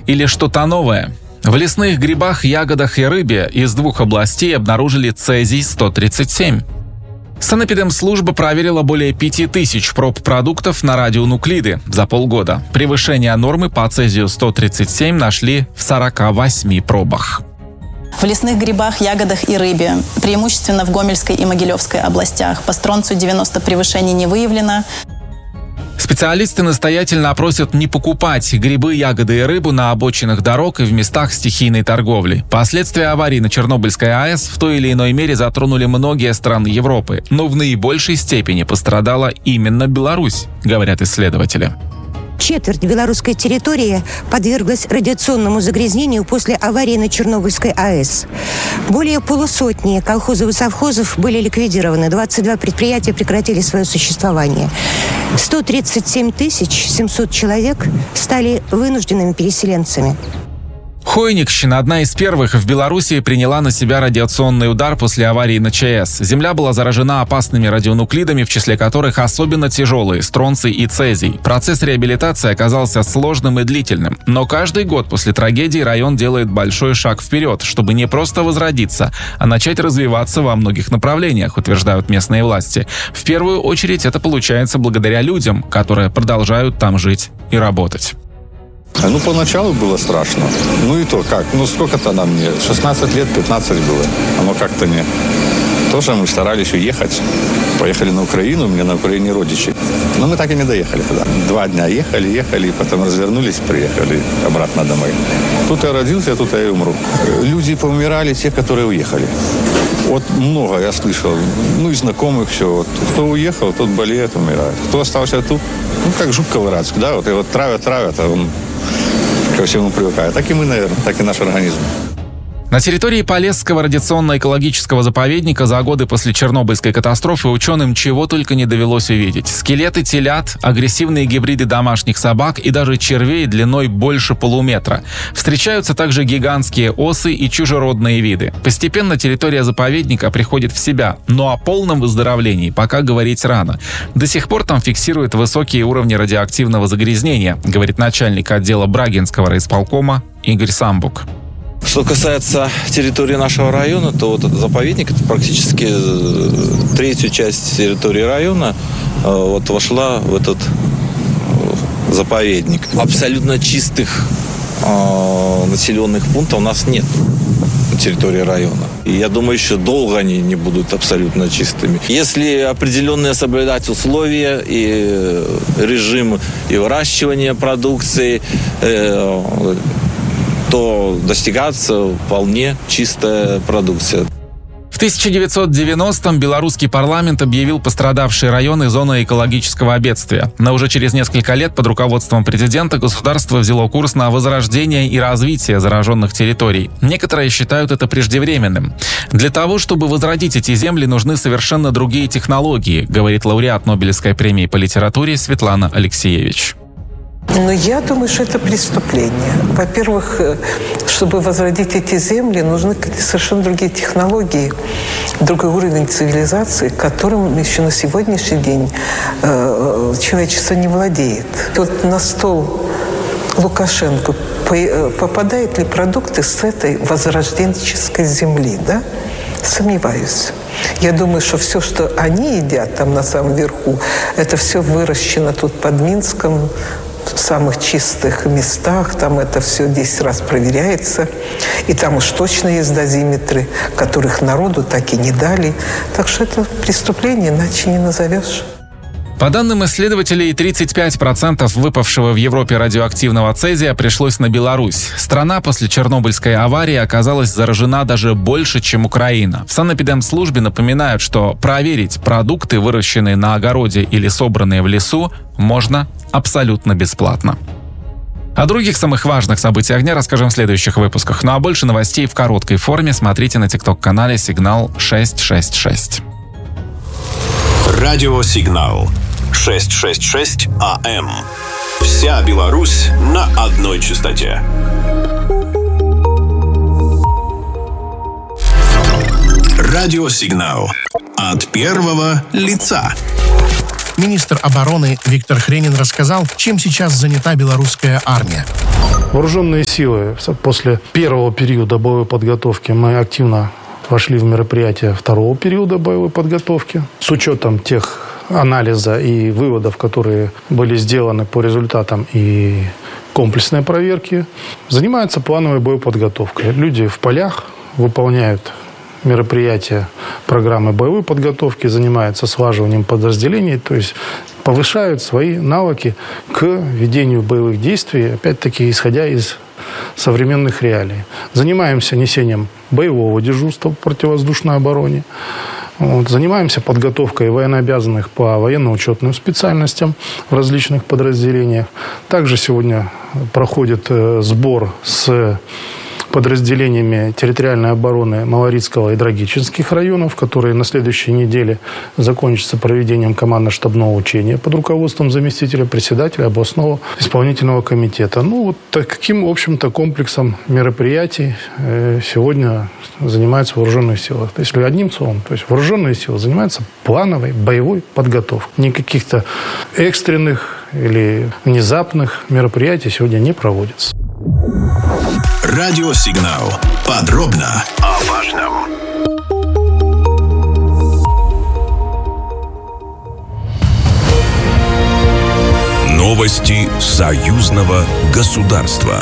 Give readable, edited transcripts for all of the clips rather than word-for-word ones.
или что-то новое? В лесных грибах, ягодах и рыбе из 2 областей обнаружили цезий-137. Санэпидемслужба проверила более 5000 проб продуктов на радионуклиды за полгода. Превышение нормы по цезию-137 нашли в 48 пробах. В лесных грибах, ягодах и рыбе, преимущественно в Гомельской и Могилевской областях, по стронцию-90 превышений не выявлено. Специалисты настоятельно просят не покупать грибы, ягоды и рыбу на обочинах дорог и в местах стихийной торговли. Последствия аварии на Чернобыльской АЭС в той или иной мере затронули многие страны Европы, но в наибольшей степени пострадала именно Беларусь, говорят исследователи. Четверть белорусской территории подверглась радиационному загрязнению после аварии на Чернобыльской АЭС. Более полусотни колхозов и совхозов были ликвидированы, 22 предприятия прекратили свое существование. 137 700 человек стали вынужденными переселенцами. Хойникщина, одна из первых в Беларуси, приняла на себя радиационный удар после аварии на ЧАЭС. Земля была заражена опасными радионуклидами, в числе которых особенно тяжелые – стронций и цезий. Процесс реабилитации оказался сложным и длительным. Но каждый год после трагедии район делает большой шаг вперед, чтобы не просто возродиться, а начать развиваться во многих направлениях, утверждают местные власти. В первую очередь это получается благодаря людям, которые продолжают там жить и работать. Поначалу было страшно. И то как? Сколько-то нам мне? 16 лет, 15 было. Оно как-то не... Тоже мы старались уехать. Поехали на Украину, у меня на Украине родичи. Но мы так и не доехали туда. 2 дня ехали, потом развернулись, приехали обратно домой. Тут я родился, тут я и умру. Люди поумирали, те, которые уехали. Много я слышал. И знакомых все. Кто уехал, тот болеет, умирает. Кто остался тут, как жук колорадский, да? Его травят, а он ко всему привыкает. Так и мы, наверное, так и наш организм. На территории Полесского радиационно-экологического заповедника за годы после Чернобыльской катастрофы ученым чего только не довелось увидеть. Скелеты телят, агрессивные гибриды домашних собак и даже червей длиной больше полуметра. Встречаются также гигантские осы и чужеродные виды. Постепенно территория заповедника приходит в себя, но о полном выздоровлении пока говорить рано. До сих пор там фиксируют высокие уровни радиоактивного загрязнения, говорит начальник отдела Брагинского райисполкома Игорь Самбук. Что касается территории нашего района, то заповедник, это практически 1/3 часть территории района вошла в этот заповедник. Абсолютно чистых населенных пунктов у нас нет на территории района. И я думаю, еще долго они не будут абсолютно чистыми. Если определенные соблюдать условия и режим и выращивания продукции, то достигается вполне чистая продукция. В 1990-м белорусский парламент объявил пострадавшие районы зоной экологического бедствия. Но уже через несколько лет под руководством президента государство взяло курс на возрождение и развитие зараженных территорий. Некоторые считают это преждевременным. Для того, чтобы возродить эти земли, нужны совершенно другие технологии, говорит лауреат Нобелевской премии по литературе Светлана Алексеевич. Я думаю, что это преступление. Во-первых, чтобы возродить эти земли, нужны совершенно другие технологии, другой уровень цивилизации, которым еще на сегодняшний день человечество не владеет. На стол Лукашенко попадают ли продукты с этой возрожденческой земли, да? Сомневаюсь. Я думаю, что все, что они едят там на самом верху, это все выращено тут под Минском, в самых чистых местах, там это все 10 раз проверяется. И там уж точно есть дозиметры, которых народу так и не дали. Так что это преступление, иначе не назовешь. По данным исследователей, 35% выпавшего в Европе радиоактивного цезия пришлось на Беларусь. Страна после Чернобыльской аварии оказалась заражена даже больше, чем Украина. В санэпидемслужбе напоминают, что проверить продукты, выращенные на огороде или собранные в лесу, можно абсолютно бесплатно. О других самых важных событиях дня расскажем в следующих выпусках. Ну а больше новостей в короткой форме смотрите на TikTok-канале «Сигнал 666». Радиосигнал 666 АМ. Вся Беларусь на одной частоте. Радиосигнал от первого лица. Министр обороны Виктор Хренин рассказал, чем сейчас занята белорусская армия. Вооруженные силы после первого периода боевой подготовки мы активно вошли в мероприятия второго периода боевой подготовки. С учетом тех анализа и выводов, которые были сделаны по результатам и комплексной проверки, занимаются плановой боеподготовкой. Люди в полях выполняют мероприятия программы боевой подготовки, занимаются слаживанием подразделений, то есть повышают свои навыки к ведению боевых действий, опять-таки исходя из современных реалий. Занимаемся несением боевого дежурства в противовоздушной обороне. Занимаемся подготовкой военнообязанных по военно-учетным специальностям в различных подразделениях. Также сегодня проходит сбор с подразделениями территориальной обороны Малорицкого и Драгичинских районов, которые на следующей неделе закончатся проведением командно-штабного учения под руководством заместителя председателя областного исполнительного комитета. Таким, в общем-то, комплексом мероприятий сегодня занимаются вооруженные силы. Если одним словом, то есть вооруженные силы занимаются плановой боевой подготовкой. Никаких-то экстренных или внезапных мероприятий сегодня не проводится. Радиосигнал. Подробно о важном. Новости союзного государства.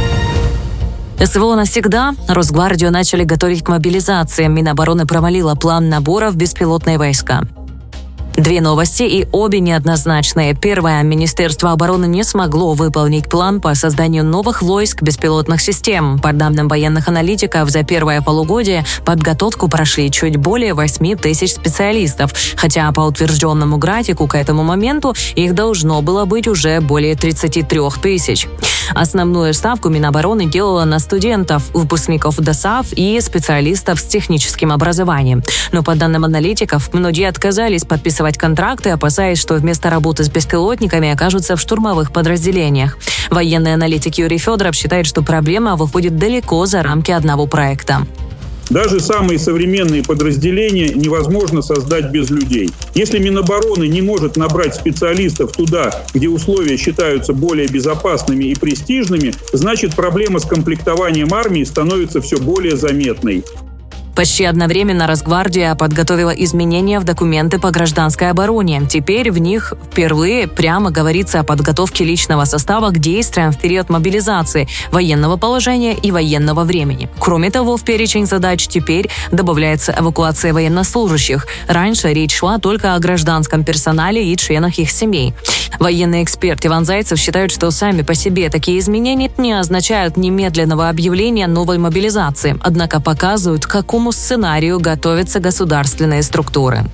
СВО навсегда. Росгвардию начали готовить к мобилизации. Минобороны провалила план набора в беспилотные войска. Две новости, и обе неоднозначные. Первое. Министерство обороны не смогло выполнить план по созданию новых войск беспилотных систем. По данным военных аналитиков, за первое полугодие подготовку прошли чуть более 8 тысяч специалистов, хотя по утвержденному графику к этому моменту их должно было быть уже более 33 тысяч. Основную ставку Минобороны делала на студентов, выпускников ДОСААФ и специалистов с техническим образованием. Но по данным аналитиков, многие отказались подписывать контракты, опасаясь, что вместо работы с беспилотниками окажутся в штурмовых подразделениях. Военный аналитик Юрий Федоров считает, что проблема выходит далеко за рамки одного проекта. Даже самые современные подразделения невозможно создать без людей. Если Минобороны не может набрать специалистов туда, где условия считаются более безопасными и престижными, значит, проблема с комплектованием армии становится все более заметной. Почти одновременно Росгвардия подготовила изменения в документы по гражданской обороне. Теперь в них впервые прямо говорится о подготовке личного состава к действиям в период мобилизации, военного положения и военного времени. Кроме того, в перечень задач теперь добавляется эвакуация военнослужащих. Раньше речь шла только о гражданском персонале и членах их семей. Военный эксперт Иван Зайцев считает, что сами по себе такие изменения не означают немедленного объявления новой мобилизации, однако показывают, к какому сценарию готовятся государственные структуры.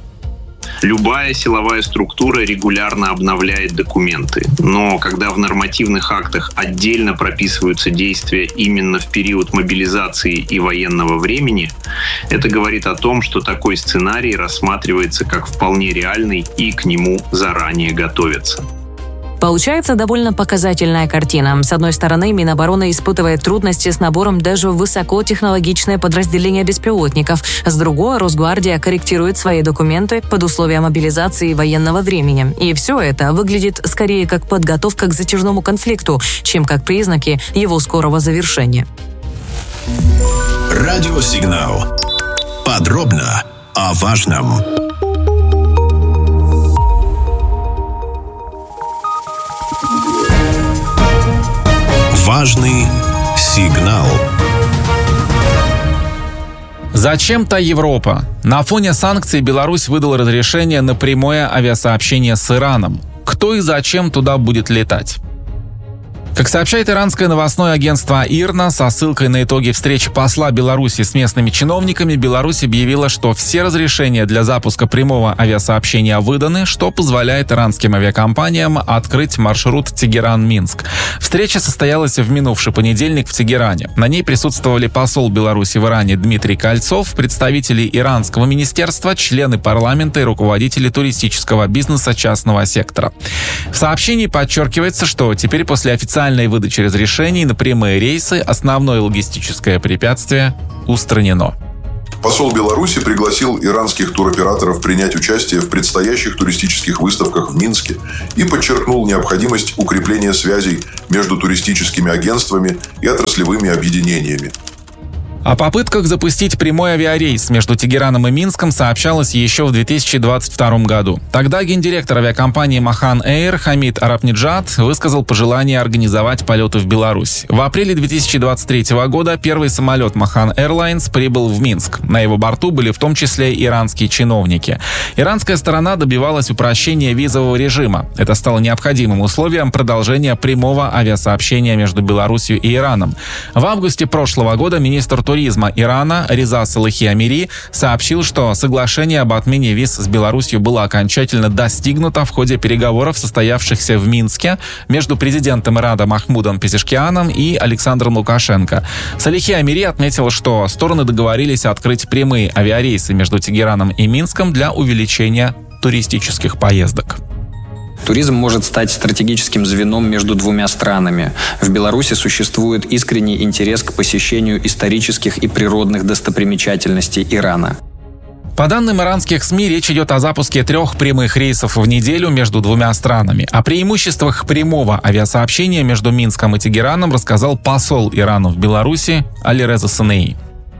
Любая силовая структура регулярно обновляет документы, но когда в нормативных актах отдельно прописываются действия именно в период мобилизации и военного времени, это говорит о том, что такой сценарий рассматривается как вполне реальный и к нему заранее готовятся. Получается довольно показательная картина. С одной стороны, Минобороны испытывает трудности с набором даже в высокотехнологичное подразделение беспилотников. С другой, Росгвардия корректирует свои документы под условия мобилизации и военного времени. И все это выглядит скорее как подготовка к затяжному конфликту, чем как признаки его скорого завершения. Радиосигнал. Подробно о важном. Важный сигнал. Зачем-то Европа. На фоне санкций Беларусь выдала разрешение на прямое авиасообщение с Ираном. Кто и зачем туда будет летать? Как сообщает иранское новостное агентство ИРНА, со ссылкой на итоги встречи посла Беларуси с местными чиновниками, Беларусь объявила, что все разрешения для запуска прямого авиасообщения выданы, что позволяет иранским авиакомпаниям открыть маршрут Тегеран-Минск. Встреча состоялась в минувший понедельник в Тегеране. На ней присутствовали посол Беларуси в Иране Дмитрий Кольцов, представители иранского министерства, члены парламента и руководители туристического бизнеса частного сектора. В сообщении подчеркивается, что теперь после официальной выдачи разрешений на прямые рейсы основное логистическое препятствие устранено. Посол Беларуси пригласил иранских туроператоров принять участие в предстоящих туристических выставках в Минске и подчеркнул необходимость укрепления связей между туристическими агентствами и отраслевыми объединениями. О попытках запустить прямой авиарейс между Тегераном и Минском сообщалось еще в 2022 году. Тогда гендиректор авиакомпании «Махан Эйр» Хамид Арабниджад высказал пожелание организовать полеты в Беларусь. В апреле 2023 года первый самолет «Махан Эйрлайнс» прибыл в Минск. На его борту были в том числе иранские чиновники. Иранская сторона добивалась упрощения визового режима. Это стало необходимым условием продолжения прямого авиасообщения между Беларусью и Ираном. В августе прошлого года министр туризма Ирана Реза Салахи Амири сообщил, что соглашение об отмене виз с Беларусью было окончательно достигнуто в ходе переговоров, состоявшихся в Минске между президентом Ирана Махмудом Пезешкианом и Александром Лукашенко. Салахи Амири отметил, что стороны договорились открыть прямые авиарейсы между Тегераном и Минском для увеличения туристических поездок. Туризм может стать стратегическим звеном между двумя странами. В Беларуси существует искренний интерес к посещению исторических и природных достопримечательностей Ирана. По данным иранских СМИ, речь идет о запуске 3 прямых рейсов в неделю между двумя странами. О преимуществах прямого авиасообщения между Минском и Тегераном рассказал посол Ирана в Беларуси Алиреза Санеи.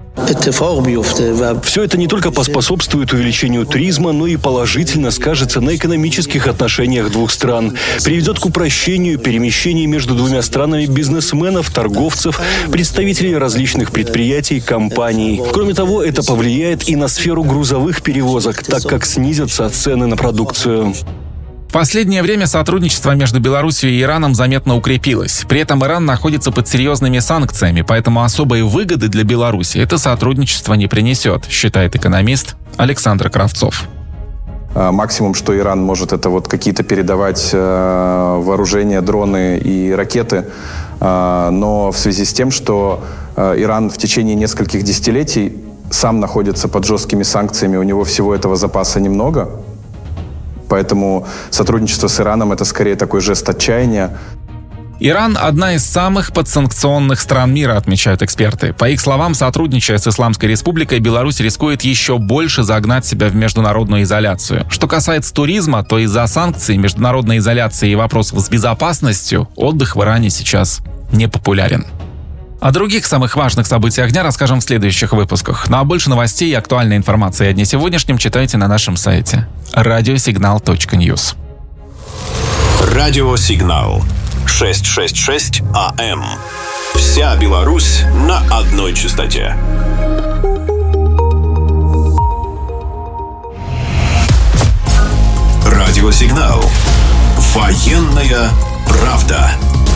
Все это не только поспособствует увеличению туризма, но и положительно скажется на экономических отношениях двух стран. Приведет к упрощению перемещений между двумя странами бизнесменов, торговцев, представителей различных предприятий, компаний. Кроме того, это повлияет и на сферу грузовых перевозок, так как снизятся цены на продукцию. В последнее время сотрудничество между Беларусью и Ираном заметно укрепилось. При этом Иран находится под серьезными санкциями, поэтому особой выгоды для Беларуси это сотрудничество не принесет, считает экономист Александр Кравцов. Максимум, что Иран может, это вот какие-то передавать вооружения, дроны и ракеты. Но в связи с тем, что Иран в течение нескольких десятилетий сам находится под жесткими санкциями, у него всего этого запаса немного. Поэтому сотрудничество с Ираном – это скорее такой жест отчаяния. Иран – одна из самых подсанкционных стран мира, отмечают эксперты. По их словам, сотрудничая с Исламской Республикой, Беларусь рискует еще больше загнать себя в международную изоляцию. Что касается туризма, то из-за санкций, международной изоляции и вопросов с безопасностью отдых в Иране сейчас не популярен. О других самых важных событиях дня расскажем в следующих выпусках. Ну а больше новостей и актуальной информации о дне сегодняшнем читайте на нашем сайте radiosignal.news. Радиосигнал 666 АМ. Вся Беларусь на одной частоте. Радиосигнал. Военная правда.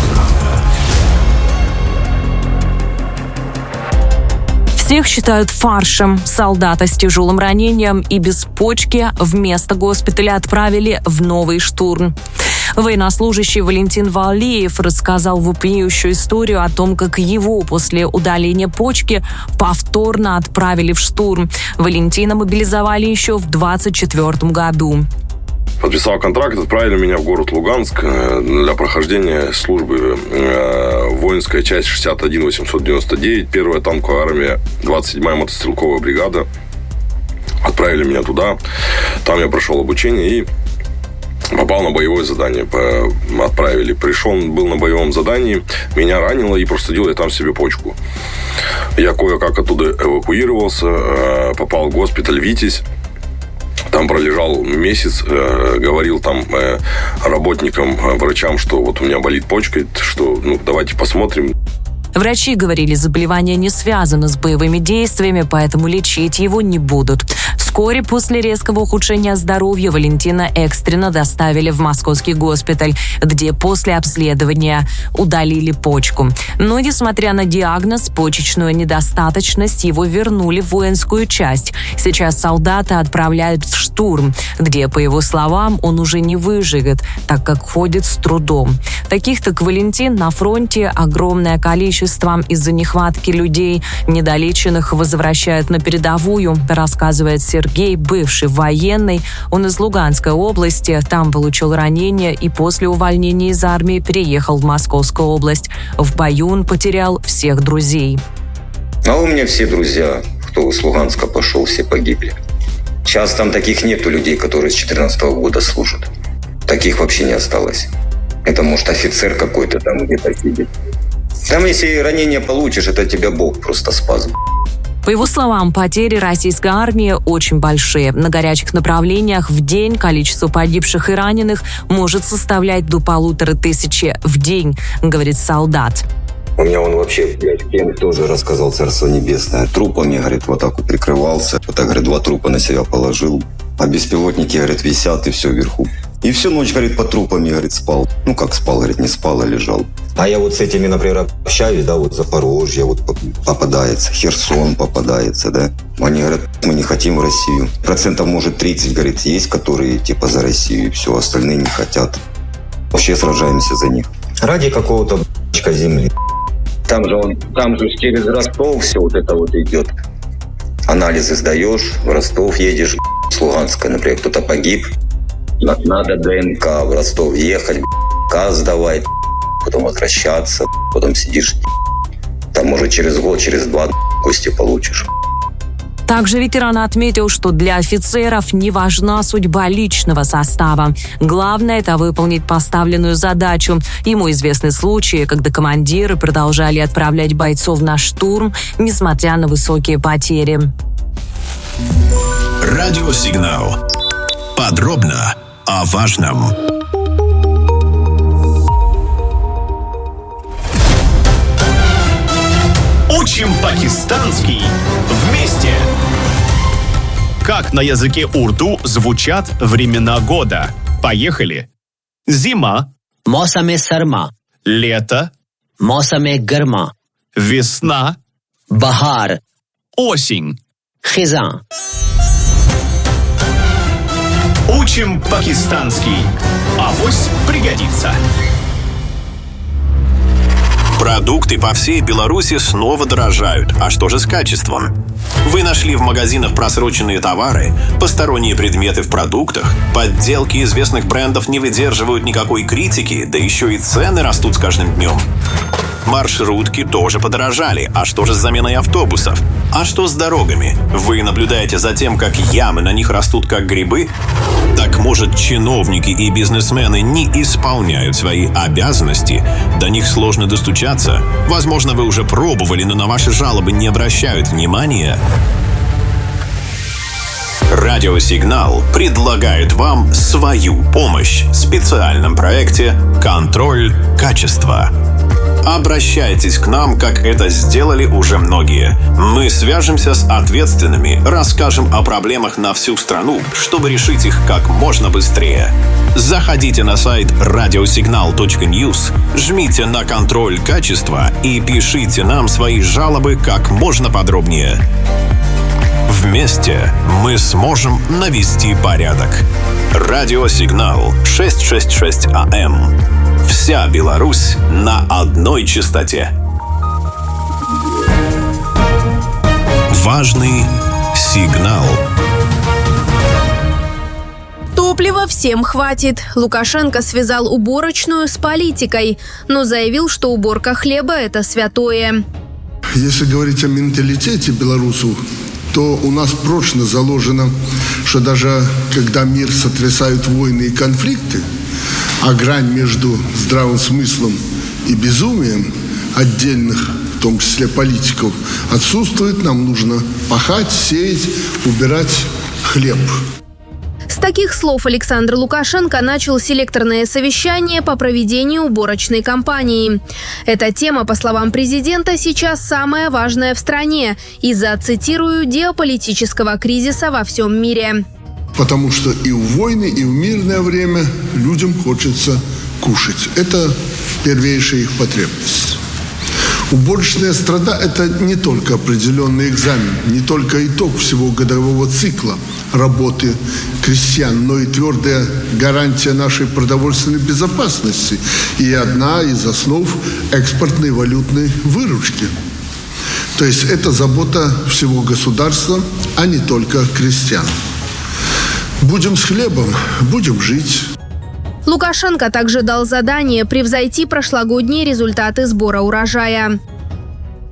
Всех считают фаршем. Солдата с тяжелым ранением и без почки вместо госпиталя отправили в новый штурм. Военнослужащий Валентин Валиев рассказал вопиющую историю о том, как его после удаления почки повторно отправили в штурм. Валентина мобилизовали еще в 2024 году. Подписал контракт, отправили меня в город Луганск для прохождения службы воинская часть 61-899, первая танковая армия, 27-я мотострелковая бригада. Отправили меня туда, там я прошел обучение и попал на боевое задание. Отправили, пришел, был на боевом задании, меня ранило и просадил я там себе почку. Я кое-как оттуда эвакуировался, попал в госпиталь «Витязь». Там пролежал месяц, говорил там работникам, врачам, что вот у меня болит почка, что давайте посмотрим. Врачи говорили, заболевание не связано с боевыми действиями, поэтому лечить его не будут. Вскоре после резкого ухудшения здоровья Валентина экстренно доставили в московский госпиталь, где после обследования удалили почку. Но, несмотря на диагноз, почечную недостаточность, его вернули в воинскую часть. Сейчас солдата отправляют в штурм, где, по его словам, он уже не выживет, так как ходит с трудом. Таких, как Валентин, на фронте огромное количество. Из-за нехватки людей, недолеченных, возвращают на передовую, рассказывает Сергей, бывший военный. Он из Луганской области, там получил ранение и после увольнения из армии переехал в Московскую область. В бою он потерял всех друзей. А у меня все друзья, кто с Луганска пошел, все погибли. Сейчас там таких нету людей, которые с 2014 года служат. Таких вообще не осталось. Это, может, офицер какой-то там где-то сидит. Там, если ранение получишь, это тебя Бог просто спас. По его словам, потери российской армии очень большие. На горячих направлениях в день количество погибших и раненых может составлять до 1500 в день, говорит солдат. У меня он вообще, кем тоже рассказал, Царство Небесное. Трупами, говорит, в атаку прикрывался. Вот так, говорит, 2 трупа на себя положил. А беспилотники, говорит, висят и все вверху. И всю ночь, говорит, по трупами, говорит, спал. Ну, как спал, говорит, не спал, а лежал. А я вот с этими, например, общаюсь, да, вот Запорожье вот попадается, Херсон попадается, да. Они говорят, мы не хотим Россию. Процентов, может, 30, говорит, есть, которые типа за Россию, и все, остальные не хотят. Вообще сражаемся за них. Ради какого-то земли. Там же через Ростов все вот это вот идет. Анализы сдаешь, в Ростов едешь, с Луганска, например, кто-то погиб. Надо ДНК в Ростов ехать, ДНК сдавать, потом возвращаться, потом сидишь. Там, может, через год, через 2 кости получишь. Также ветеран отметил, что для офицеров не важна судьба личного состава. Главное – это выполнить поставленную задачу. Ему известны случаи, когда командиры продолжали отправлять бойцов на штурм, несмотря на высокие потери. Радиосигнал. Подробно о важном. Учим пакистанский вместе. Как на языке урду звучат времена года? Поехали. Зима. Мосаме сарма. Лето. Мосаме гарма. Весна. Бахар. Осень. Хизан. Учим пакистанский. Авось пригодится. Продукты по всей Беларуси снова дорожают. А что же с качеством? Вы нашли в магазинах просроченные товары, посторонние предметы в продуктах, подделки известных брендов не выдерживают никакой критики, да еще и цены растут с каждым днем. Маршрутки тоже подорожали. А что же с заменой автобусов? А что с дорогами? Вы наблюдаете за тем, как ямы на них растут как грибы? Так может, чиновники и бизнесмены не исполняют свои обязанности? До них сложно достучаться? Возможно, вы уже пробовали, но на ваши жалобы не обращают внимания? Радиосигнал предлагает вам свою помощь в специальном проекте «Контроль качества». Обращайтесь к нам, как это сделали уже многие. Мы свяжемся с ответственными, расскажем о проблемах на всю страну, чтобы решить их как можно быстрее. Заходите на сайт radiosignal.news, жмите на «Контроль качества» и пишите нам свои жалобы как можно подробнее. Вместе мы сможем навести порядок. Радиосигнал 666 АМ. Вся Беларусь на одной частоте. Важный сигнал. Топлива всем хватит. Лукашенко связал уборочную с политикой, но заявил, что уборка хлеба – это святое. Если говорить о менталитете белорусов, то у нас прочно заложено, что даже когда мир сотрясают войны и конфликты, а грань между здравым смыслом и безумием отдельных, в том числе политиков, отсутствует, нам нужно пахать, сеять, убирать хлеб. С таких слов Александр Лукашенко начал селекторное совещание по проведению уборочной кампании. Эта тема, по словам президента, сейчас самая важная в стране из-за, цитирую, геополитического кризиса во всем мире. Потому что и в войны, и в мирное время людям хочется кушать. Это первейшая их потребность. Уборочная страда – это не только определенный экзамен, не только итог всего годового цикла работы крестьян, но и твердая гарантия нашей продовольственной безопасности и одна из основ экспортной валютной выручки. То есть это забота всего государства, а не только крестьян. Будем с хлебом, будем жить. Лукашенко также дал задание превзойти прошлогодние результаты сбора урожая.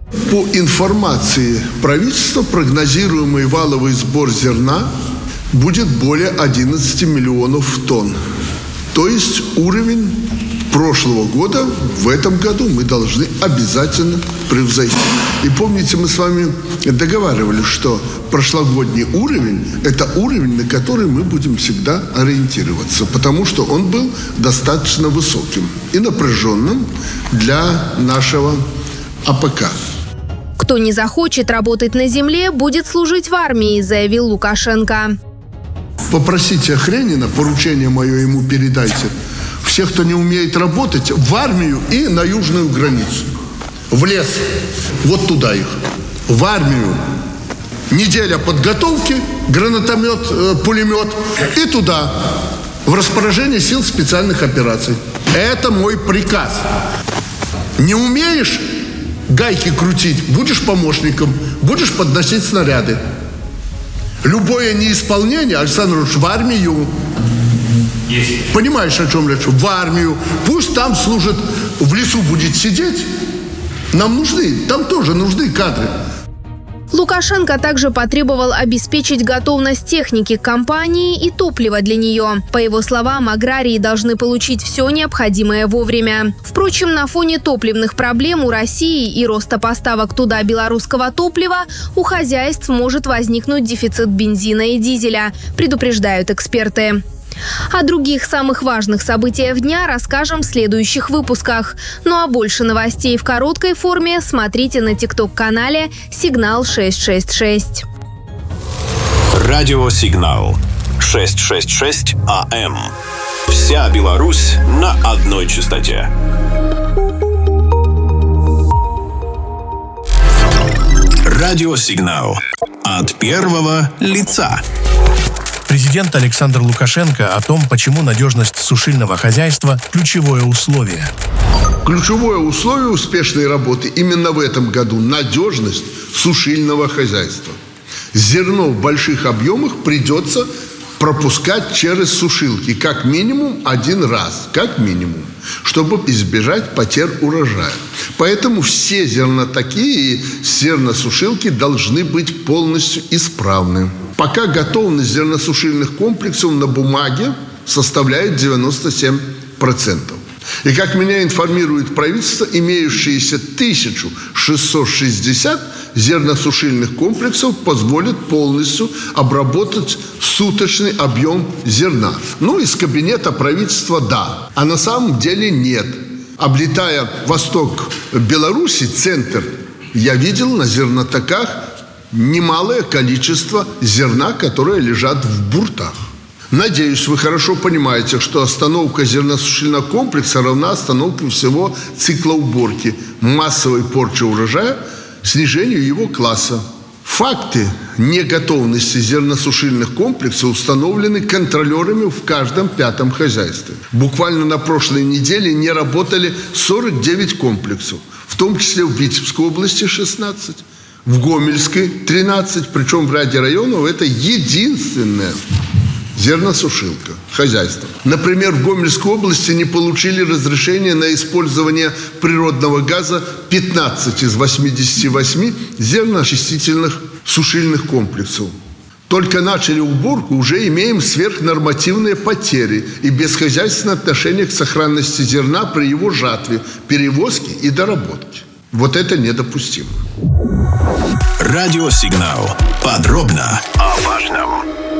По информации правительства, прогнозируемый валовый сбор зерна будет более 11 миллионов тонн. То есть уровень прошлого года в этом году мы должны обязательно превзойти. И помните, мы с вами договаривались, что прошлогодний уровень – это уровень, на который мы будем всегда ориентироваться, потому что он был достаточно высоким и напряженным для нашего АПК. Кто не захочет работать на земле, будет служить в армии, заявил Лукашенко. Попросите Хренина, поручение мое ему передайте, всех, кто не умеет работать, в армию и на южную границу. В лес. Вот туда их. В армию. Неделя подготовки, гранатомет, пулемет. И туда. В распоряжение сил специальных операций. Это мой приказ. Не умеешь гайки крутить, будешь помощником, будешь подносить снаряды. Любое неисполнение, Александр Ильич, в армию. Понимаешь, о чем речь? В армию. Пусть там служит, в лесу будет сидеть. Нам нужны, там тоже нужны кадры. Лукашенко также потребовал обеспечить готовность техники к кампании и топлива для нее. По его словам, аграрии должны получить все необходимое вовремя. Впрочем, на фоне топливных проблем у России и роста поставок туда белорусского топлива у хозяйств может возникнуть дефицит бензина и дизеля, предупреждают эксперты. О других самых важных событиях дня расскажем в следующих выпусках. Ну а больше новостей в короткой форме смотрите на TikTok-канале «Сигнал 666». Радио «Сигнал» 666 АМ. Вся Беларусь на одной частоте. Радио «Сигнал» от первого лица. Президент Александр Лукашенко о том, почему надежность сушильного хозяйства – ключевое условие. Ключевое условие успешной работы именно в этом году – надежность сушильного хозяйства. Зерно в больших объемах придется пропускать через сушилки как минимум один раз, как минимум, чтобы избежать потерь урожая. Поэтому все зернотаки и зерносушилки должны быть полностью исправны. Пока готовность зерносушильных комплексов на бумаге составляет 97%. И, как меня информирует правительство, имеющиеся 1660 зерносушильных комплексов позволят полностью обработать суточный объем зерна. Ну, из кабинета правительства – да, а на самом деле нет. Облетая восток Беларуси, центр, я видел на зернотаках немалое количество зерна, которые лежат в буртах. Надеюсь, вы хорошо понимаете, что остановка зерносушильного комплекса равна остановке всего цикла уборки, массовой порчи урожая, снижению его класса. Факты неготовности зерносушильных комплексов установлены контролерами в каждом пятом хозяйстве. Буквально на прошлой неделе не работали 49 комплексов, в том числе в Витебской области 16, в Гомельской 13, причем в ряде районов это единственное зерносушилка, хозяйство. Например, в Гомельской области не получили разрешение на использование природного газа 15 из 88 зерноочистительных сушильных комплексов. Только начали уборку, уже имеем сверхнормативные потери и бесхозяйственное отношение к сохранности зерна при его жатве, перевозке и доработке. Вот это недопустимо. Радио «Сигнал». Подробно о важном.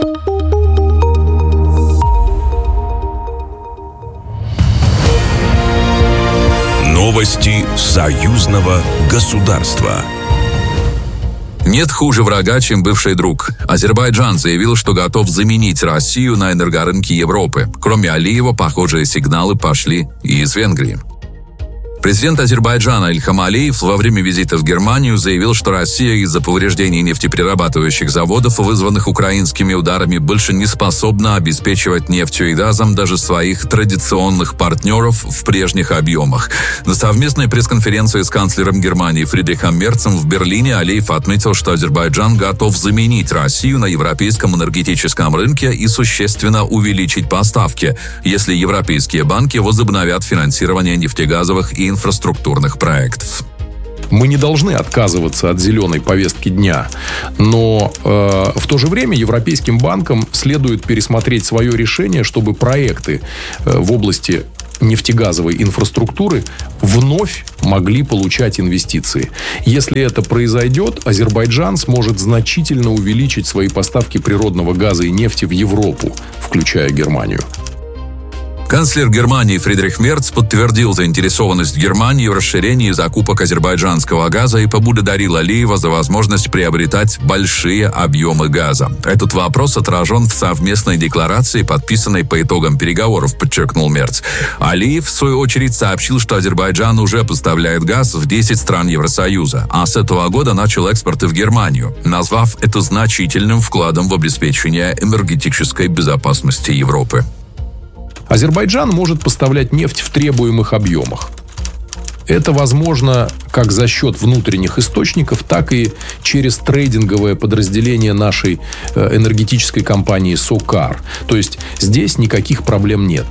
Новости союзного государства. Нет хуже врага, чем бывший друг. Азербайджан заявил, что готов заменить Россию на энергорынке Европы. Кроме Алиева, похожие сигналы пошли и из Венгрии. Президент Азербайджана Ильхам Алиев во время визита в Германию заявил, что Россия из-за повреждений нефтеперерабатывающих заводов, вызванных украинскими ударами, больше не способна обеспечивать нефтью и газом даже своих традиционных партнеров в прежних объемах. На совместной пресс-конференции с канцлером Германии Фридрихом Мерцем в Берлине Алиев отметил, что Азербайджан готов заменить Россию на европейском энергетическом рынке и существенно увеличить поставки, если европейские банки возобновят финансирование нефтегазовых и инфраструктурных проектов. Мы не должны отказываться от зеленой повестки дня, но в то же время европейским банкам следует пересмотреть свое решение, чтобы проекты в области нефтегазовой инфраструктуры вновь могли получать инвестиции. Если это произойдет, Азербайджан сможет значительно увеличить свои поставки природного газа и нефти в Европу, включая Германию. Канцлер Германии Фридрих Мерц подтвердил заинтересованность Германии в расширении закупок азербайджанского газа и поблагодарил Алиева за возможность приобретать большие объемы газа. Этот вопрос отражен в совместной декларации, подписанной по итогам переговоров, подчеркнул Мерц. Алиев, в свою очередь, сообщил, что Азербайджан уже поставляет газ в 10 стран Евросоюза, а с этого года начал экспорты в Германию, назвав это значительным вкладом в обеспечение энергетической безопасности Европы. Азербайджан может поставлять нефть в требуемых объемах. Это возможно как за счет внутренних источников, так и через трейдинговое подразделение нашей энергетической компании «Сокар». То есть здесь никаких проблем нет.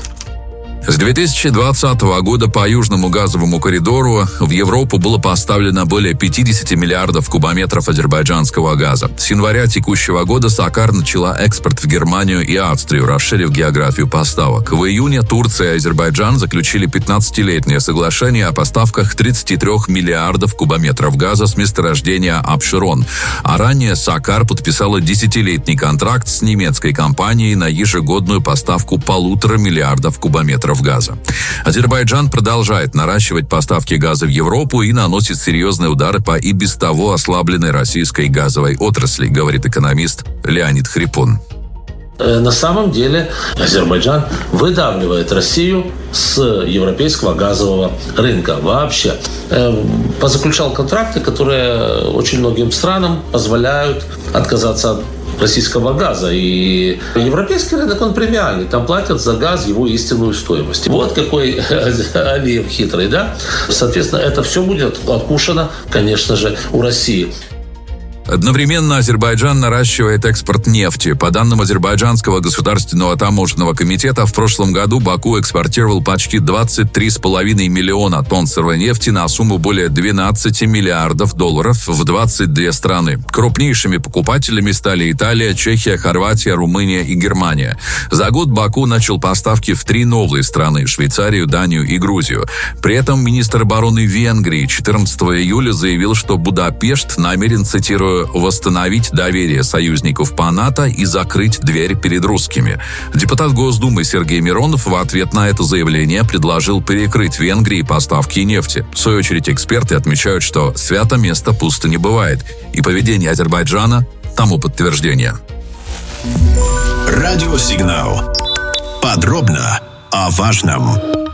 С 2020 года по Южному газовому коридору в Европу было поставлено более 50 миллиардов кубометров азербайджанского газа. С января текущего года «Сокар» начала экспорт в Германию и Австрию, расширив географию поставок. В июне Турция и Азербайджан заключили 15-летнее соглашение о поставках 33 миллиардов кубометров газа с месторождения Абшерон. А ранее «Сокар» подписала 10-летний контракт с немецкой компанией на ежегодную поставку 1,5 миллиардов кубометров газа. Азербайджан продолжает наращивать поставки газа в Европу и наносит серьезные удары по и без того ослабленной российской газовой отрасли, говорит экономист Леонид Хрипун. На самом деле Азербайджан выдавливает Россию с европейского газового рынка вообще. Позаключал контракты, которые очень многим странам позволяют отказаться от российского газа. И европейский рынок, он премиальный. Там платят за газ его истинную стоимость. Вот какой Алиев хитрый, да? Соответственно, это все будет откушено, конечно же, у России. Одновременно Азербайджан наращивает экспорт нефти. По данным Азербайджанского государственного таможенного комитета, в прошлом году Баку экспортировал почти 23,5 миллиона тонн сырой нефти на сумму более 12 миллиардов долларов в 22 страны. Крупнейшими покупателями стали Италия, Чехия, Хорватия, Румыния и Германия. За год Баку начал поставки в 3 новые страны – Швейцарию, Данию и Грузию. При этом министр обороны Венгрии 14 июля заявил, что Будапешт намерен, цитирую, восстановить доверие союзников по НАТО и закрыть дверь перед русскими. Депутат Госдумы Сергей Миронов в ответ на это заявление предложил перекрыть Венгрии поставки нефти. В свою очередь эксперты отмечают, что свято место пусто не бывает. И поведение Азербайджана тому подтверждение. Радиосигнал. Подробно о важном.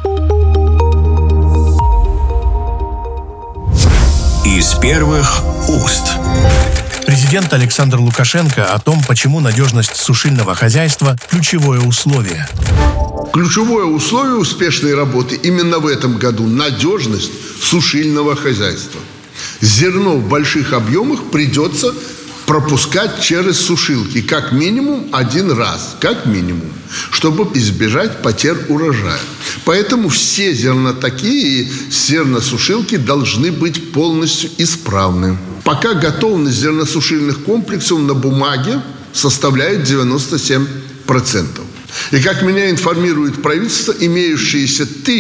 Из первых уст. Президент Александр Лукашенко о том, почему надежность сушильного хозяйства – ключевое условие. Ключевое условие успешной работы именно в этом году – надежность сушильного хозяйства. Зерно в больших объемах придется пропускать через сушилки как минимум 1 раз, как минимум, чтобы избежать потерь урожая. Поэтому все зернотаки и зерносушилки должны быть полностью исправны. Пока готовность зерносушильных комплексов на бумаге составляет 97%. И, как меня информирует правительство, имеющиеся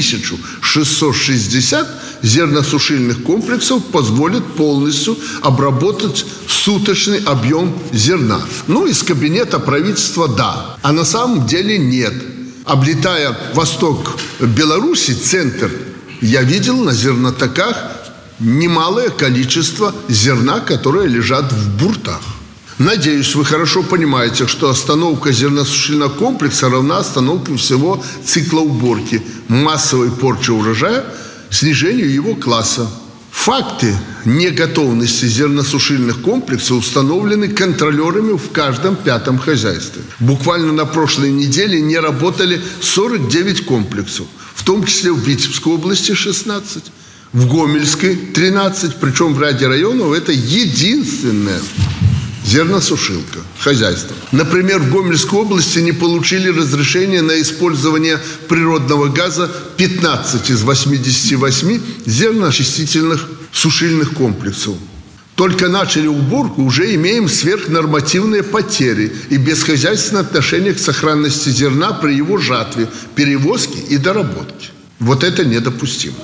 1660 зерносушильных комплексов позволят полностью обработать суточный объем зерна. Ну, из кабинета правительства да, а на самом деле нет. Облетая восток Беларуси, центр, я видел на зернотаках немалое количество зерна, которое лежат в буртах. Надеюсь, вы хорошо понимаете, что остановка зерносушильного комплекса равна остановке всего цикла уборки, массовой порчи урожая, снижению его класса. Факты неготовности зерносушильных комплексов установлены контролерами в каждом 5-м хозяйстве. Буквально на прошлой неделе не работали 49 комплексов, в том числе в Витебской области 16, в Гомельской 13, причем в ряде районов это единственное зерносушилка, хозяйство. Например, в Гомельской области не получили разрешение на использование природного газа 15 из 88 зерноочистительных сушильных комплексов. Только начали уборку, уже имеем сверхнормативные потери и бесхозяйственное отношение к сохранности зерна при его жатве, перевозке и доработке. Вот это недопустимо.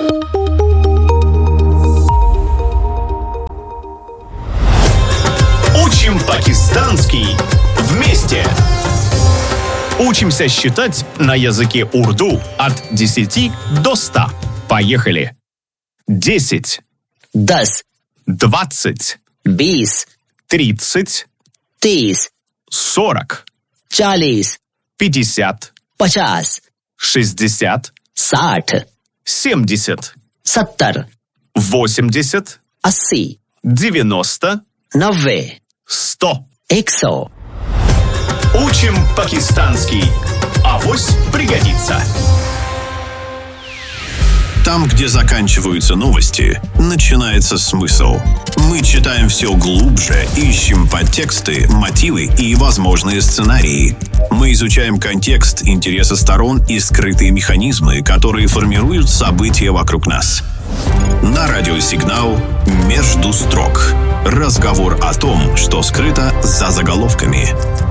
Учим пакистанский вместе. Учимся считать на языке урду от 10 до 100. Поехали. 10. 10. 20. 20. 30. 30. 40. 40. 50. 50. 60. 60. 70. 70. 80. 80. 90. 90. 100. 100. Учим пакистанский. Авось пригодится. Там, где заканчиваются новости, начинается смысл. Мы читаем все глубже, ищем подтексты, мотивы и возможные сценарии. Мы изучаем контекст, интересы сторон и скрытые механизмы, которые формируют события вокруг нас. На радио «Сигнал» «Между строк». Разговор о том, что скрыто за заголовками.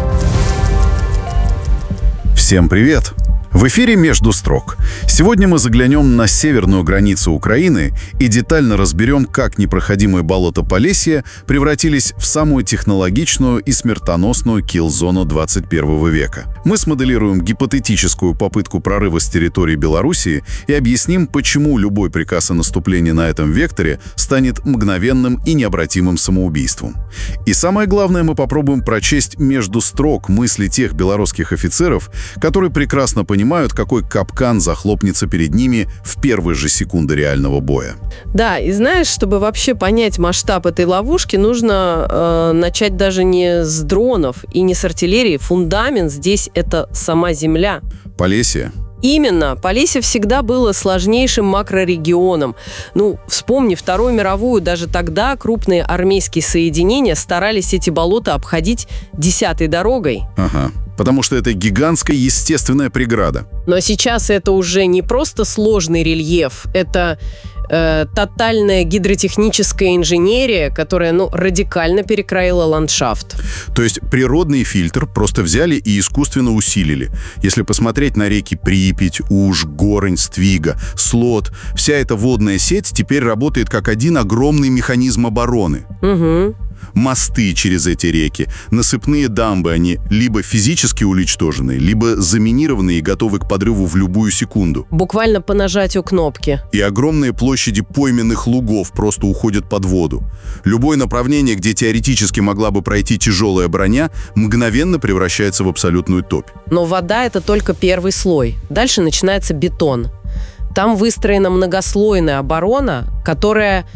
Всем привет! В эфире «Между строк». Сегодня мы заглянем на северную границу Украины и детально разберем, как непроходимые болота Полесья превратились в самую технологичную и смертоносную килл-зону 21 века. Мы смоделируем гипотетическую попытку прорыва с территории Белоруссии и объясним, почему любой приказ о наступлении на этом векторе станет мгновенным и необратимым самоубийством. И самое главное, мы попробуем прочесть между строк мысли тех белорусских офицеров, которые прекрасно понимают, какой капкан захлопнется перед ними в первые же секунды реального боя. Да, и знаешь, чтобы вообще понять масштаб этой ловушки, нужно начать даже не с дронов и не с артиллерии. Фундамент здесь — это сама земля. Полесье. Именно. Полесье всегда было сложнейшим макрорегионом. Вспомни Вторую мировую, даже тогда крупные армейские соединения старались эти болота обходить 10-й дорогой. Ага. Потому что это гигантская естественная преграда. Но сейчас это уже не просто сложный рельеф, это тотальная гидротехническая инженерия, которая радикально перекроила ландшафт. То есть природный фильтр просто взяли и искусственно усилили. Если посмотреть на реки Припять, Уж, Горань, Ствига, Слот, вся эта водная сеть теперь работает как один огромный механизм обороны. Угу. Мосты через эти реки, насыпные дамбы, они либо физически уничтожены, либо заминированы и готовы к подрыву в любую секунду. Буквально по нажатию кнопки. И огромные площади пойменных лугов просто уходят под воду. Любое направление, где теоретически могла бы пройти тяжелая броня, мгновенно превращается в абсолютную топь. Но вода — это только первый слой. Дальше начинается бетон. Там выстроена многослойная оборона, которая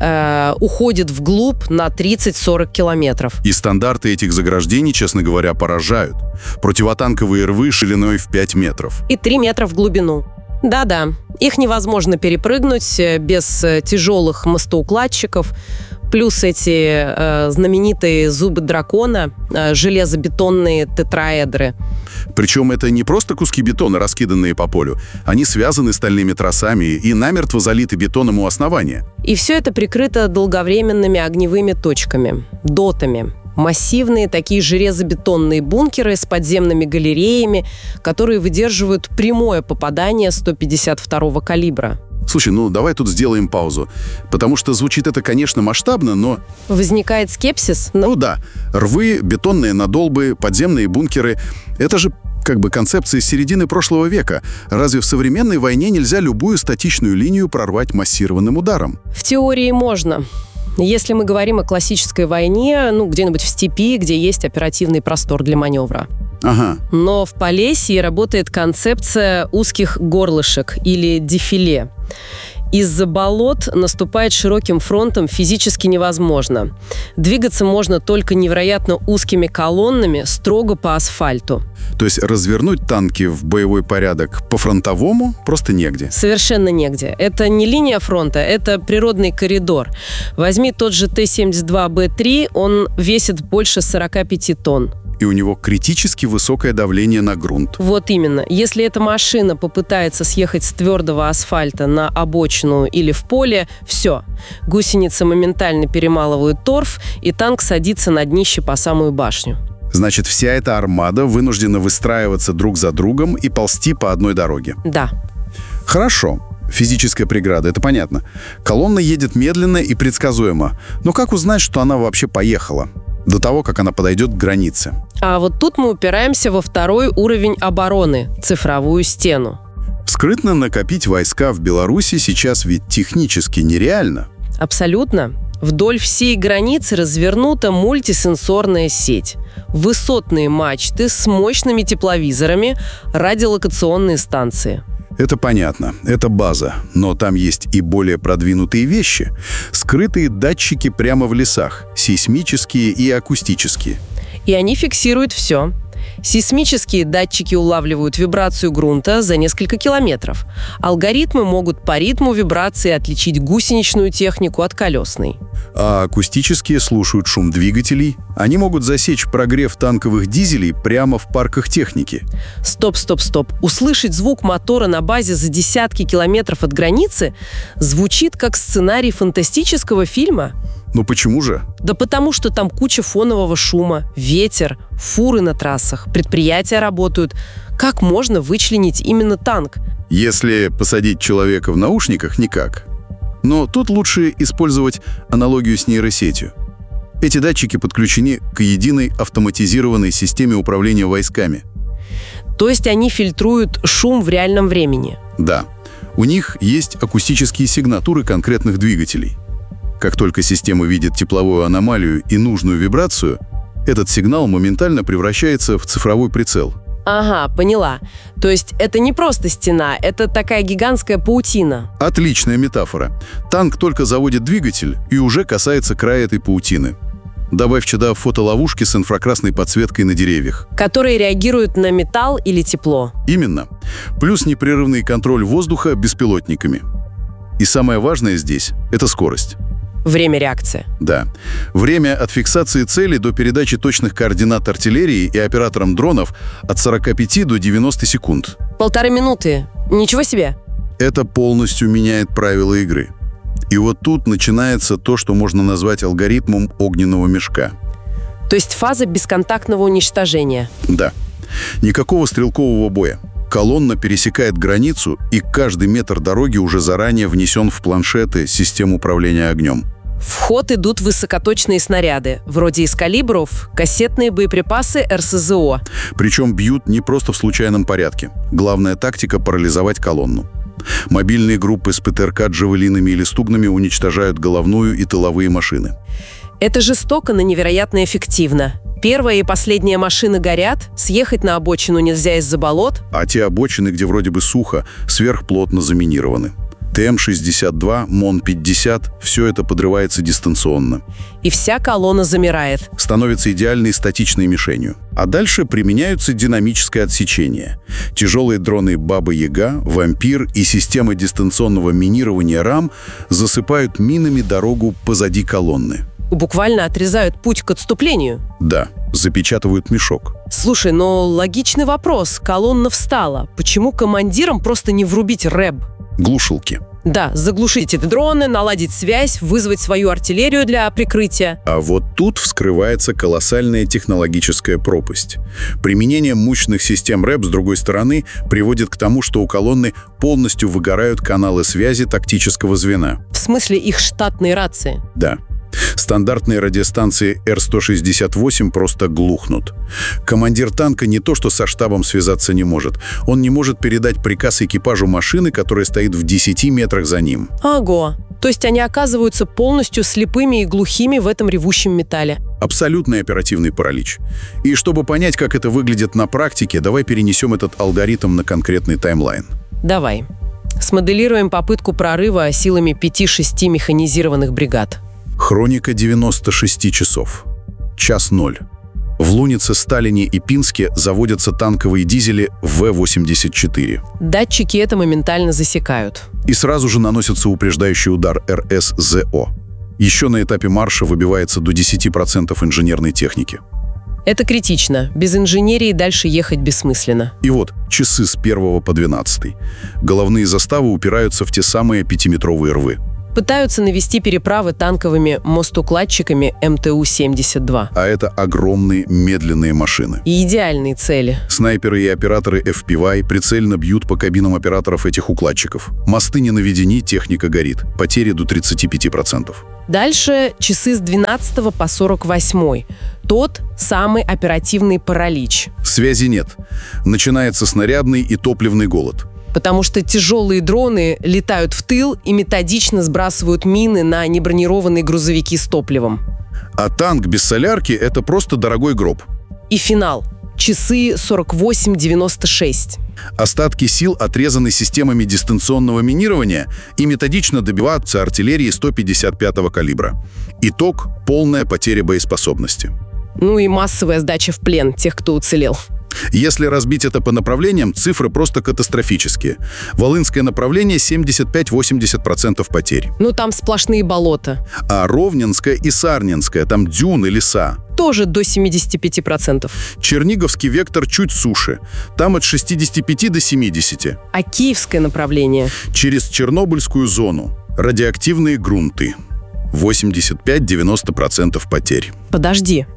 уходит вглубь на 30-40 километров. И стандарты этих заграждений, честно говоря, поражают. Противотанковые рвы шириной в 5 метров. И 3 метра в глубину. Да-да, их невозможно перепрыгнуть без тяжелых мостоукладчиков. Плюс эти знаменитые зубы дракона, железобетонные тетраэдры. Причем это не просто куски бетона, раскиданные по полю. Они связаны стальными тросами и намертво залиты бетоном у основания. И все это прикрыто долговременными огневыми точками, дотами. Массивные такие железобетонные бункеры с подземными галереями, которые выдерживают прямое попадание 152-го калибра. Слушай, давай тут сделаем паузу. Потому что звучит это, конечно, масштабно, но... Возникает скепсис? Да. Рвы, бетонные надолбы, подземные бункеры. Это же концепция из середины прошлого века. Разве в современной войне нельзя любую статичную линию прорвать массированным ударом? В теории можно. Если мы говорим о классической войне, где-нибудь в степи, где есть оперативный простор для маневра. Ага. Но в Полесье работает концепция узких горлышек или дефиле. Из-за болот наступать широким фронтом физически невозможно. Двигаться можно только невероятно узкими колоннами строго по асфальту. То есть развернуть танки в боевой порядок по-фронтовому просто негде? Совершенно негде. Это не линия фронта, это природный коридор. Возьми тот же Т-72Б3, он весит больше 45 тонн. и у него критически высокое давление на грунт. Вот именно. Если эта машина попытается съехать с твердого асфальта на обочину или в поле, все. Гусеницы моментально перемалывают торф, и танк садится на днище по самую башню. Значит, вся эта армада вынуждена выстраиваться друг за другом и ползти по одной дороге. Да. Хорошо. Физическая преграда, это понятно. Колонна едет медленно и предсказуемо. Но как узнать, что она вообще поехала? До того, как она подойдет к границе. А вот тут мы упираемся во второй уровень обороны – цифровую стену. Скрытно накопить войска в Беларуси сейчас ведь технически нереально. Абсолютно. Вдоль всей границы развернута мультисенсорная сеть. Высотные мачты с мощными тепловизорами, радиолокационные станции. Это понятно, это база, но там есть и более продвинутые вещи. Скрытые датчики прямо в лесах, сейсмические и акустические. И они фиксируют все. Сейсмические датчики улавливают вибрацию грунта за несколько километров. Алгоритмы могут по ритму вибрации отличить гусеничную технику от колесной. А акустические слушают шум двигателей. Они могут засечь прогрев танковых дизелей прямо в парках техники. Стоп. Услышать звук мотора на базе за десятки километров от границы звучит как сценарий фантастического фильма. Ну почему же? Да потому что там куча фонового шума, ветер, фуры на трассах, предприятия работают. Как можно вычленить именно танк? Если посадить человека в наушниках, никак. Но тут лучше использовать аналогию с нейросетью. Эти датчики подключены к единой автоматизированной системе управления войсками. То есть они фильтруют шум в реальном времени? Да. У них есть акустические сигнатуры конкретных двигателей. Как только система видит тепловую аномалию и нужную вибрацию, этот сигнал моментально превращается в цифровой прицел. Ага, поняла. То есть это не просто стена, это такая гигантская паутина. Отличная метафора. Танк только заводит двигатель и уже касается края этой паутины. Добавь сюда фотоловушки с инфракрасной подсветкой на деревьях. Которые реагируют на металл или тепло. Именно. Плюс непрерывный контроль воздуха беспилотниками. И самое важное здесь – это скорость. Время реакции. Да. Время от фиксации цели до передачи точных координат артиллерии и операторам дронов от 45 до 90 секунд. 1,5 минуты. Ничего себе. Это полностью меняет правила игры. И вот тут начинается то, что можно назвать алгоритмом огненного мешка. То есть фаза бесконтактного уничтожения. Да. Никакого стрелкового боя. Колонна пересекает границу, и каждый метр дороги уже заранее внесен в планшеты систем управления огнем. В ход идут высокоточные снаряды, вроде из калибров, кассетные боеприпасы РСЗО. Причем бьют не просто в случайном порядке. Главная тактика – парализовать колонну. Мобильные группы с ПТРК, джавелинами или стугнами уничтожают головную и тыловые машины. Это жестоко, но невероятно эффективно. Первая и последняя машины горят, съехать на обочину нельзя из-за болот. А те обочины, где вроде бы сухо, сверхплотно заминированы. ТМ-62, МОН-50 – все это подрывается дистанционно. И вся колонна замирает. Становится идеальной статичной мишенью. А дальше применяются динамическое отсечение. Тяжелые дроны «Баба-Яга», «Вампир» и системы дистанционного минирования РАМ засыпают минами дорогу позади колонны. Буквально отрезают путь к отступлению. Да, запечатывают мешок. Слушай, но логичный вопрос. Колонна встала. Почему командирам просто не врубить рэб? Глушилки. Да, заглушить эти дроны, наладить связь, вызвать свою артиллерию для прикрытия. А вот тут вскрывается колоссальная технологическая пропасть. Применение мощных систем рэб, с другой стороны, приводит к тому, что у колонны полностью выгорают каналы связи тактического звена. В смысле их штатные рации? Да. Стандартные радиостанции Р-168 просто глухнут. Командир танка не то что со штабом связаться не может, он не может передать приказ экипажу машины, которая стоит в 10 метрах за ним. Ого! То есть они оказываются полностью слепыми и глухими в этом ревущем металле. Абсолютный оперативный паралич. И чтобы понять, как это выглядит на практике, давай перенесем этот алгоритм на конкретный таймлайн. Давай. Смоделируем попытку прорыва силами 5-6 механизированных бригад. Хроника 96 часов. Час 0. В Лунице, Сталине и Пинске заводятся танковые дизели В-84. Датчики это моментально засекают. И сразу же наносится упреждающий удар РСЗО. Еще на этапе марша выбивается до 10% инженерной техники. Это критично. Без инженерии дальше ехать бессмысленно. И вот часы с 1 по 12. Головные заставы упираются в те самые 5-метровые рвы. Пытаются навести переправы танковыми мостукладчиками МТУ-72. А это огромные медленные машины. И идеальные цели. Снайперы и операторы FPV прицельно бьют по кабинам операторов этих укладчиков. Мосты не наведены, техника горит. Потери до 35%. Дальше часы с 12 по 48. Тот самый оперативный паралич. Связи нет. Начинается снарядный и топливный голод. Потому что тяжелые дроны летают в тыл и методично сбрасывают мины на небронированные грузовики с топливом. А танк без солярки – это просто дорогой гроб. И финал. Часы 48-96. Остатки сил отрезаны системами дистанционного минирования и методично добиваются артиллерии 155-го калибра. Итог – полная потеря боеспособности. Ну и массовая сдача в плен тех, кто уцелел. Если разбить это по направлениям, цифры просто катастрофические. Волынское направление 75-80% потерь. Ну там сплошные болота. А Ровненское и Сарненское, там дюны, леса. Тоже до 75%. Черниговский вектор чуть суше. Там от 65 до 70. А Киевское направление? Через Чернобыльскую зону. Радиоактивные грунты. 85-90% потерь. Подожди,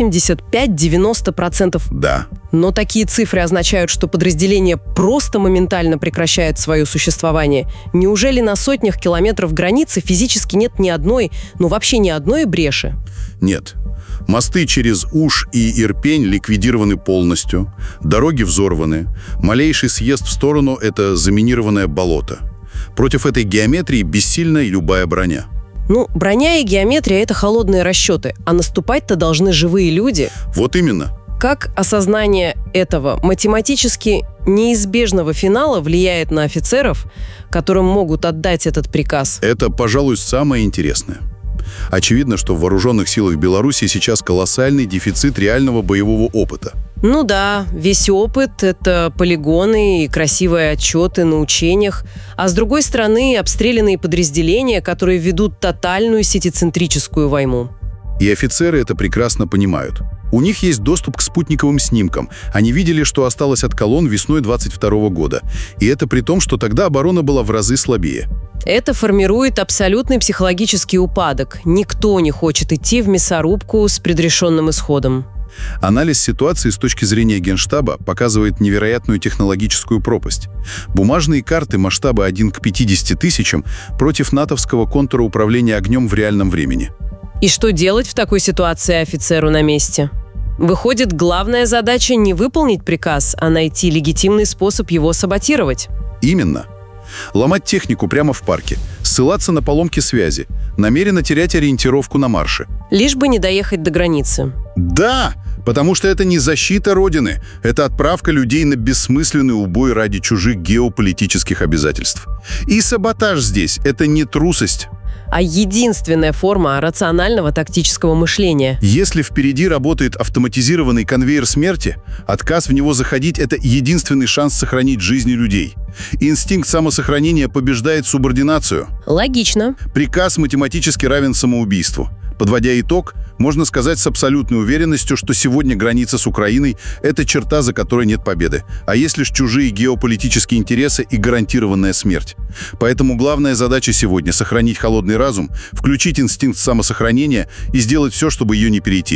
85-90%? Да. Но такие цифры означают, что подразделение просто моментально прекращает свое существование. Неужели на сотнях километров границы физически нет ни одной, ну вообще ни одной бреши? Нет. Мосты через Уж и Ирпень ликвидированы полностью, дороги взорваны, малейший съезд в сторону – это заминированное болото. Против этой геометрии бессильна и любая броня. Ну, броня и геометрия – это холодные расчеты, а наступать-то должны живые люди. Вот именно. Как осознание этого математически неизбежного финала влияет на офицеров, которым могут отдать этот приказ? Это, пожалуй, самое интересное. Очевидно, что в вооруженных силах Беларуси сейчас колоссальный дефицит реального боевого опыта. Ну да, весь опыт – это полигоны и красивые отчеты на учениях, а с другой стороны обстрелянные подразделения, которые ведут тотальную сетицентрическую войну. И офицеры это прекрасно понимают. У них есть доступ к спутниковым снимкам. Они видели, что осталось от колонн весной 22 года. И это при том, что тогда оборона была в разы слабее. Это формирует абсолютный психологический упадок. Никто не хочет идти в мясорубку с предрешенным исходом. Анализ ситуации с точки зрения Генштаба показывает невероятную технологическую пропасть. Бумажные карты масштаба 1 к 50 тысячам против натовского контура управления огнем в реальном времени. И что делать в такой ситуации офицеру на месте? Выходит, главная задача не выполнить приказ, а найти легитимный способ его саботировать. Именно. Ломать технику прямо в парке, ссылаться на поломки связи, намеренно терять ориентировку на марше. Лишь бы не доехать до границы. Да, потому что это не защита Родины, это отправка людей на бессмысленный убой ради чужих геополитических обязательств. И саботаж здесь – это не трусость, а единственная форма рационального тактического мышления. Если впереди работает автоматизированный конвейер смерти, отказ в него заходить – это единственный шанс сохранить жизни людей. Инстинкт самосохранения побеждает субординацию. Логично. Приказ математически равен самоубийству. Подводя итог, можно сказать с абсолютной уверенностью, что сегодня граница с Украиной – это черта, за которой нет победы, а есть лишь чужие геополитические интересы и гарантированная смерть. Поэтому главная задача сегодня – сохранить холодный разум, включить инстинкт самосохранения и сделать все, чтобы ее не перейти.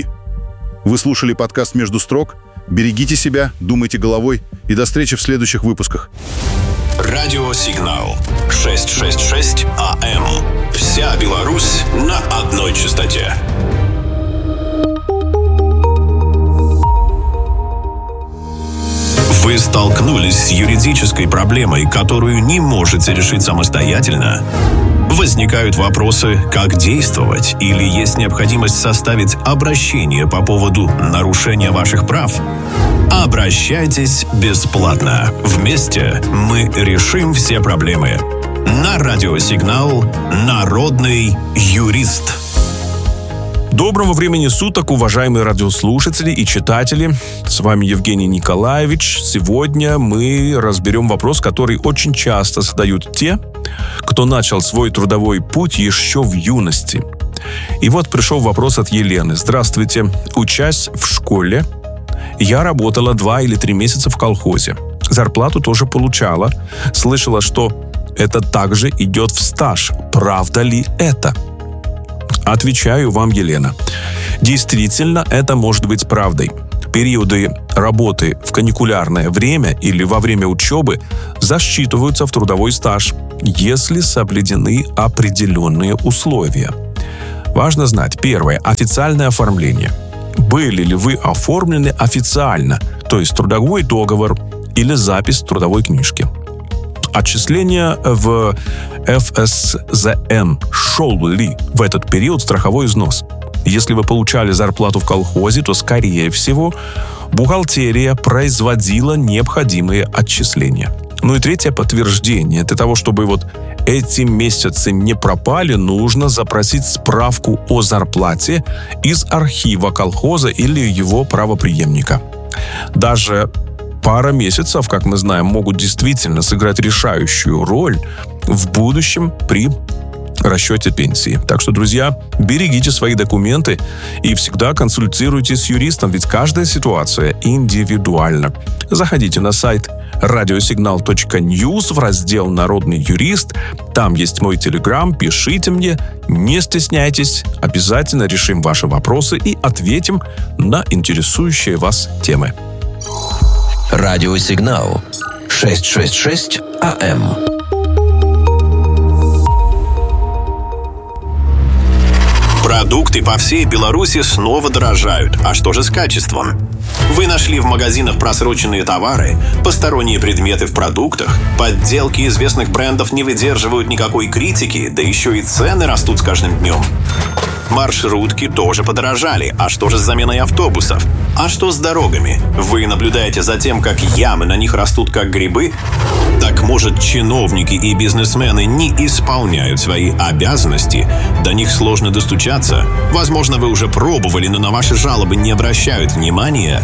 Вы слушали подкаст «Между строк». Берегите себя, думайте головой и до встречи в следующих выпусках. Радиосигнал 666 АМ. Вся Беларусь на одной частоте. Вы столкнулись с юридической проблемой, которую не можете решить самостоятельно? Возникают вопросы, как действовать, или есть необходимость составить обращение по поводу нарушения ваших прав? Обращайтесь бесплатно. Вместе мы решим все проблемы. На радиосигнал «Народный юрист». Доброго времени суток, уважаемые радиослушатели и читатели. С вами Евгений Николаевич. Сегодня мы разберем вопрос, который очень часто задают те, кто начал свой трудовой путь еще в юности. И вот пришел вопрос от Елены. Здравствуйте. Учась в школе, я работала 2 или 3 месяца в колхозе. Зарплату тоже получала. Слышала, что это также идет в стаж. Правда ли это? Отвечаю вам, Елена. Действительно, это может быть правдой. Периоды работы в каникулярное время или во время учебы засчитываются в трудовой стаж, если соблюдены определенные условия. Важно знать. Первое. Официальное оформление. Были ли вы оформлены официально, то есть трудовой договор или запись в трудовой книжке. Отчисления в ФСЗН. Шел ли в этот период страховой взнос? Если вы получали зарплату в колхозе, то, скорее всего, бухгалтерия производила необходимые отчисления. Ну и третье подтверждение. Для того, чтобы вот эти месяцы не пропали, нужно запросить справку о зарплате из архива колхоза или его правопреемника. Даже пара месяцев, как мы знаем, могут действительно сыграть решающую роль в будущем при расчете пенсии. Так что, друзья, берегите свои документы и всегда консультируйтесь с юристом, ведь каждая ситуация индивидуальна. Заходите на сайт radiosignal.news в раздел «Народный юрист». Там есть мой телеграм, пишите мне, не стесняйтесь, обязательно решим ваши вопросы и ответим на интересующие вас темы. Радиосигнал 666 АМ. Продукты по всей Беларуси снова дорожают. А что же с качеством? Вы нашли в магазинах просроченные товары, посторонние предметы в продуктах, подделки известных брендов не выдерживают никакой критики, да еще и цены растут с каждым днем. Маршрутки тоже подорожали. А что же с заменой автобусов? А что с дорогами? Вы наблюдаете за тем, как ямы на них растут как грибы? Так может, чиновники и бизнесмены не исполняют свои обязанности? До них сложно достучаться? Возможно, вы уже пробовали, но на ваши жалобы не обращают внимания?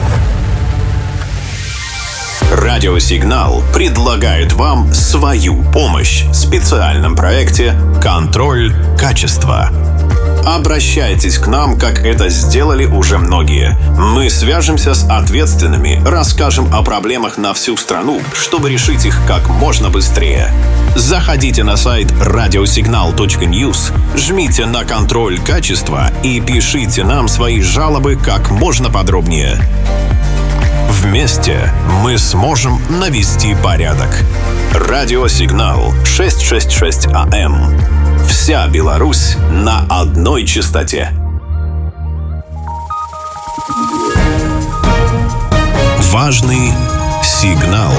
Радиосигнал предлагает вам свою помощь в специальном проекте «Контроль качества». Обращайтесь к нам, как это сделали уже многие. Мы свяжемся с ответственными, расскажем о проблемах на всю страну, чтобы решить их как можно быстрее. Заходите на сайт radiosignal.news, жмите на «Контроль качества» и пишите нам свои жалобы как можно подробнее. Вместе мы сможем навести порядок. Радиосигнал 666 АМ. Вся Беларусь на одной частоте. Важный сигнал.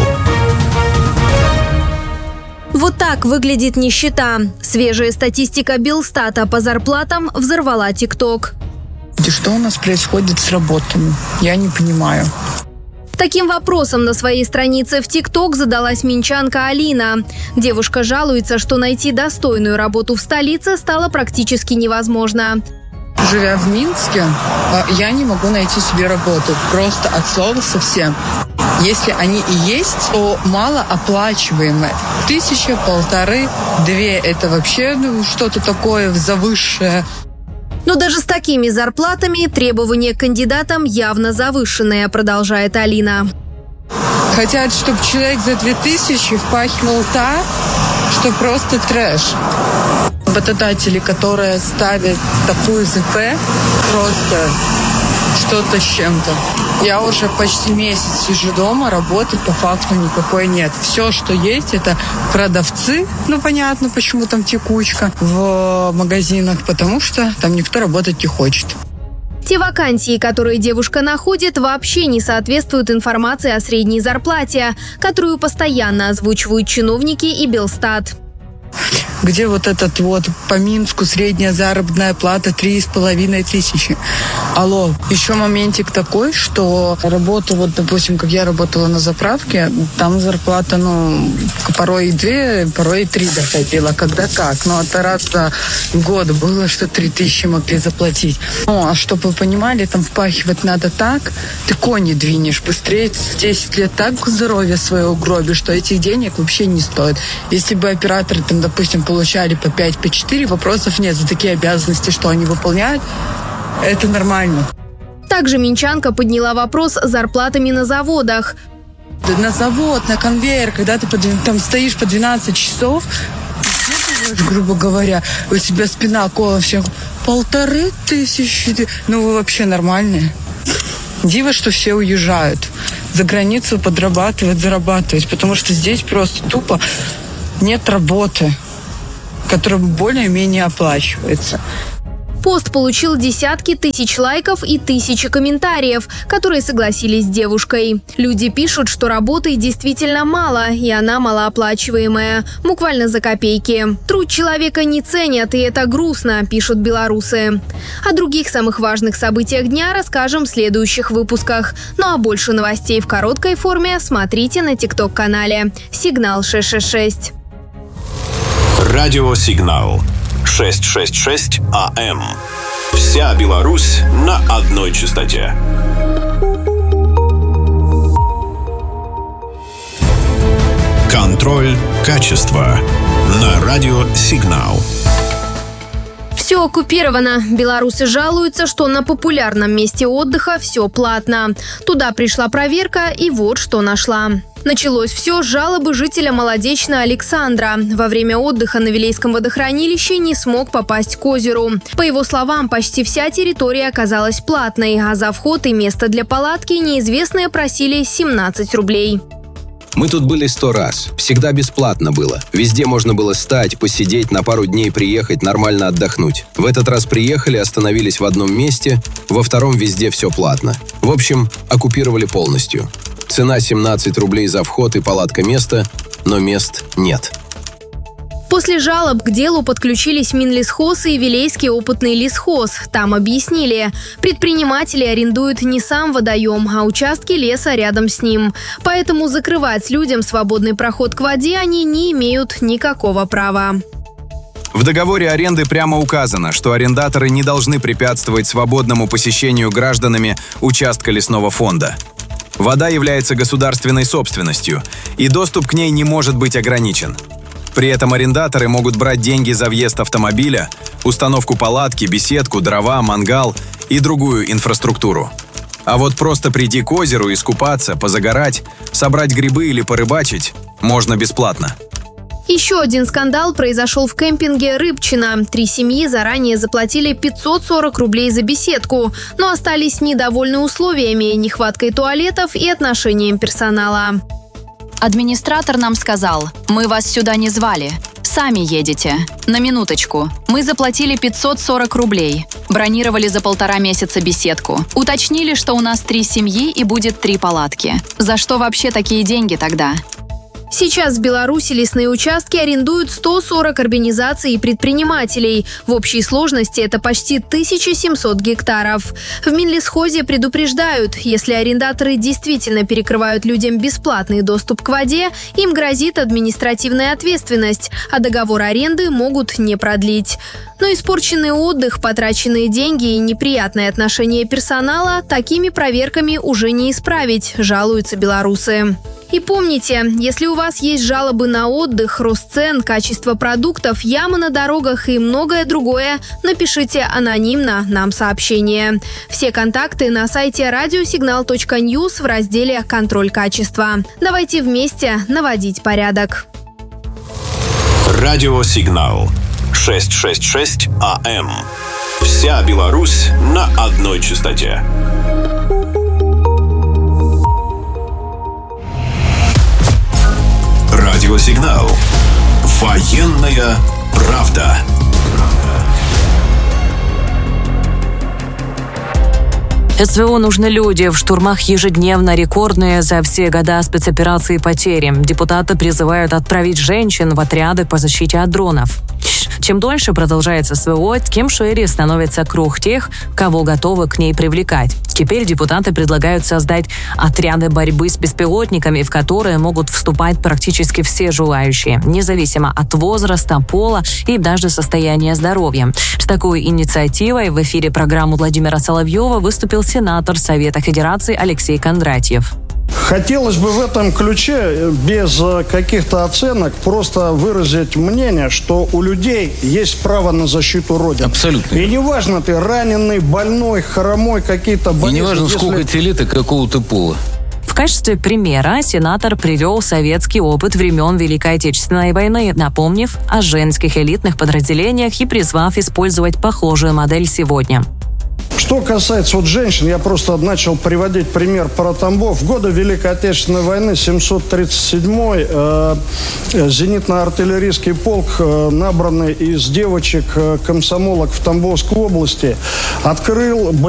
Вот так выглядит нищета. Свежая статистика Белстата по зарплатам взорвала ТикТок. Что у нас происходит с работами? Я не понимаю. Таким вопросом на своей странице в ТикТок задалась минчанка Алина. Девушка жалуется, что найти достойную работу в столице стало практически невозможно. Живя в Минске, я не могу найти себе работу. Просто от слова совсем. Если они и есть, то малооплачиваемые. 1000, 1500, 2 – это вообще что-то такое завышенное. Но даже с такими зарплатами требования к кандидатам явно завышенные, продолжает Алина. Хотят, чтобы человек за 2000 впахивал так, что просто трэш. Работодатели, которые ставят такую ЗП, просто что-то с чем-то. Я уже почти месяц сижу дома, работы по факту никакой нет. Все, что есть, это продавцы. Ну, понятно, почему там текучка в магазинах, потому что там никто работать не хочет. Те вакансии, которые девушка находит, вообще не соответствуют информации о средней зарплате, которую постоянно озвучивают чиновники и Белстат. Где вот этот вот по Минску средняя заработная плата 3500. Алло, еще моментик такой, что работа, вот, допустим, как я работала на заправке, там зарплата, порой и 2, порой и 3 доходила, когда как. Но это раз в год было, что 3000 могли заплатить. А чтобы вы понимали, там впахивать надо так, ты кони двинешь быстрее, в 10 лет так здоровье свое угробишь, что этих денег вообще не стоит. Если бы оператор, там, допустим, получали по 5, по 4, вопросов нет. За такие обязанности, что они выполняют, это нормально. Также минчанка подняла вопрос с зарплатами на заводах. На завод, на конвейер, когда ты там стоишь по 12 часов, грубо говоря, у тебя спина колом всех 1500. Ну, вы вообще нормальные. Диво, что все уезжают за границу подрабатывать, зарабатывать, потому что здесь просто тупо нет работы, которая более-менее оплачивается. Пост получил десятки тысяч лайков и тысячи комментариев, которые согласились с девушкой. Люди пишут, что работы действительно мало, и она малооплачиваемая, буквально за копейки. Труд человека не ценят, и это грустно, пишут белорусы. О других самых важных событиях дня расскажем в следующих выпусках. Ну а больше новостей в короткой форме смотрите на ТикТок-канале «Сигнал 666». Радиосигнал 666 АМ. Вся Беларусь на одной частоте. Контроль качества на радиосигнал. Все оккупировано. Белорусы жалуются, что на популярном месте отдыха все платно. Туда пришла проверка, и вот что нашла. Началось все с жалобы жителя Молодечно Александра. Во время отдыха на Вилейском водохранилище не смог попасть к озеру. По его словам, почти вся территория оказалась платной, а за вход и место для палатки неизвестные просили 17 рублей. Мы тут были 100 раз. Всегда бесплатно было. Везде можно было стать, посидеть, на пару дней приехать, нормально отдохнуть. В этот раз приехали, остановились в одном месте, во втором везде все платно. В общем, оккупировали полностью. Цена 17 рублей за вход и палатка места, но мест нет. После жалоб к делу подключились Минлесхоз и Вилейский опытный лесхоз. Там объяснили, предприниматели арендуют не сам водоем, а участки леса рядом с ним. Поэтому закрывать людям свободный проход к воде они не имеют никакого права. В договоре аренды прямо указано, что арендаторы не должны препятствовать свободному посещению гражданами участка лесного фонда. Вода является государственной собственностью, и доступ к ней не может быть ограничен. При этом арендаторы могут брать деньги за въезд автомобиля, установку палатки, беседку, дрова, мангал и другую инфраструктуру. А вот просто прийти к озеру, искупаться, позагорать, собрать грибы или порыбачить можно бесплатно. Еще один скандал произошел в кемпинге «Рыбчина». 3 семьи заранее заплатили 540 рублей за беседку, но остались недовольны условиями, нехваткой туалетов и отношением персонала. Администратор нам сказал: «Мы вас сюда не звали. Сами едете. На минуточку. Мы заплатили 540 рублей. Бронировали за 1,5 месяца беседку. Уточнили, что у нас 3 семьи и будет 3 палатки. За что вообще такие деньги тогда?» Сейчас в Беларуси лесные участки арендуют 140 организаций и предпринимателей. В общей сложности это почти 1700 гектаров. В Минлесхозе предупреждают, если арендаторы действительно перекрывают людям бесплатный доступ к воде, им грозит административная ответственность, а договор аренды могут не продлить. Но испорченный отдых, потраченные деньги и неприятное отношение персонала такими проверками уже не исправить, жалуются белорусы. И помните, если у вас есть жалобы на отдых, рост цен, качество продуктов, ямы на дорогах и многое другое, напишите анонимно нам сообщение. Все контакты на сайте radiosignal.news в разделе «Контроль качества». Давайте вместе наводить порядок. Радиосигнал 666 АМ. Вся Беларусь на одной частоте. Радиосигнал. Военная правда. СВО нужны люди. В штурмах ежедневно рекордные за все года спецоперации потери. Депутаты призывают отправить женщин в отряды по защите от дронов. Чем дольше продолжается СВО, тем шире становится круг тех, кого готовы к ней привлекать. Теперь депутаты предлагают создать отряды борьбы с беспилотниками, в которые могут вступать практически все желающие, независимо от возраста, пола и даже состояния здоровья. С такой инициативой в эфире программы Владимира Соловьева выступил сенатор Совета Федерации Алексей Кондратьев. Хотелось бы в этом ключе, без каких-то оценок, просто выразить мнение, что у людей есть право на защиту Родины. Абсолютно. И неважно, ты раненый, больной, хромой, какие-то болезни. И неважно, если... сколько тебе лет и какого ты пола. В качестве примера сенатор привел советский опыт времен Великой Отечественной войны, напомнив о женских элитных подразделениях и призвав использовать похожую модель сегодня. Что касается женщин, я просто начал приводить пример про Тамбов. В годы Великой Отечественной войны 737-й зенитно-артиллерийский полк, набранный из девочек-комсомолок в Тамбовской области, открыл